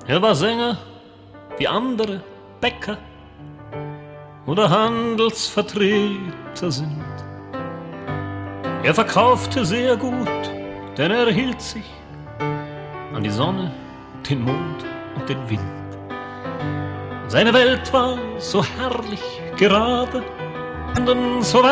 Er war Sänger wie andere Bäcker oder Handelsvertreter sind. Er verkaufte sehr gut, denn er hielt sich an die Sonne, den Mond und den Wind. Seine Welt war so herrlich gerade und so